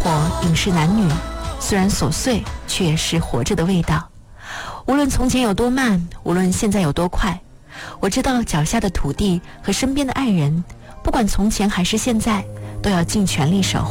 活、饮食、男女，虽然琐碎，却是活着的味道。无论从前有多慢，无论现在有多快，我知道脚下的土地和身边的爱人，不管从前还是现在，都要尽全力守护。